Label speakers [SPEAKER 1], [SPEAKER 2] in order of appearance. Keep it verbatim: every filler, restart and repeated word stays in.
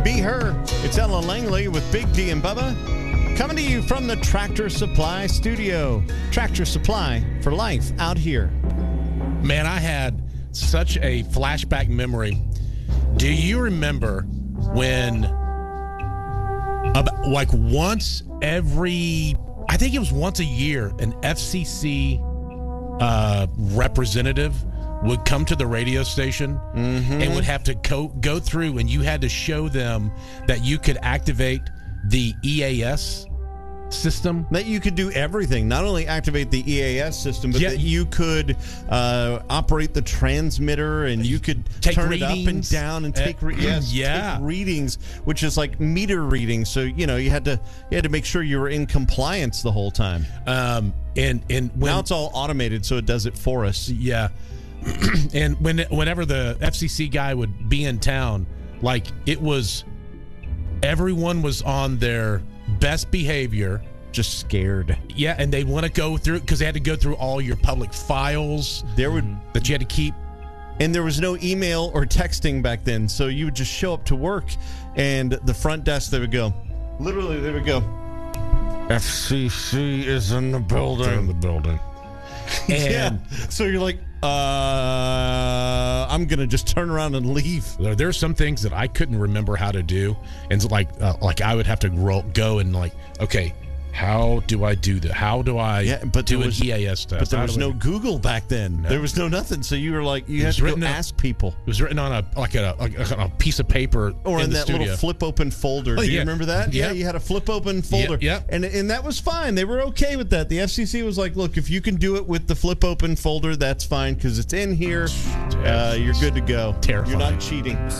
[SPEAKER 1] Be Her. It's Ellen Langley with Big D and Bubba. Coming to you from the Tractor Supply Studio. Tractor Supply for life out here.
[SPEAKER 2] Man, I had such a flashback memory. Do you remember when, about, like once every, I think it was once a year, an F C C uh, representative would come to the radio station mm-hmm. and would have to go, go through, and you had to show them that you could activate the E A S system.
[SPEAKER 1] That you could do everything. Not only activate the E A S system, but yeah, that you could uh, operate the transmitter, and you could
[SPEAKER 2] take
[SPEAKER 1] turn
[SPEAKER 2] readings.
[SPEAKER 1] it up and down and take, re- yes,
[SPEAKER 2] yeah.
[SPEAKER 1] take readings, which is like meter readings. So, you know, you had to you had to make sure you were in compliance the whole time.
[SPEAKER 2] Um, and and when,
[SPEAKER 1] now it's all automated, so it does it for us.
[SPEAKER 2] Yeah. And when whenever the F C C guy would be in town, like it was, everyone was on their best behavior,
[SPEAKER 1] just scared.
[SPEAKER 2] Yeah, and they want to go through because they had to go through all your public files.
[SPEAKER 1] There would
[SPEAKER 2] that you had to keep,
[SPEAKER 1] and there was no email or texting back then, so you would just show up to work, and the front desk they would go, literally they would go, F C C is in the building.
[SPEAKER 2] In the building.
[SPEAKER 1] And yeah. So you're like, uh, I'm gonna just turn around and leave.
[SPEAKER 2] There, there are some things that I couldn't remember how to do, and so like, uh, like I would have to roll, go and like, okay, how do I do that? How do I
[SPEAKER 1] yeah, but
[SPEAKER 2] do
[SPEAKER 1] was,
[SPEAKER 2] an E A S test?
[SPEAKER 1] But there
[SPEAKER 2] how
[SPEAKER 1] was no I... Google back then. No. There was no nothing. So you were like, you had to go in, ask people.
[SPEAKER 2] It was written on a like a, a, a piece of paper,
[SPEAKER 1] or in,
[SPEAKER 2] in the
[SPEAKER 1] that
[SPEAKER 2] studio.
[SPEAKER 1] little flip open folder.
[SPEAKER 2] Oh,
[SPEAKER 1] do you
[SPEAKER 2] yeah.
[SPEAKER 1] remember that?
[SPEAKER 2] Yeah.
[SPEAKER 1] yeah, you had a flip open folder.
[SPEAKER 2] Yeah, yeah.
[SPEAKER 1] And and that was fine. They were okay with that. The F C C was like, look, if you can do it with the flip open folder, that's fine because it's in here. Uh, you're good to go.
[SPEAKER 2] Terrifying.
[SPEAKER 1] You're not cheating.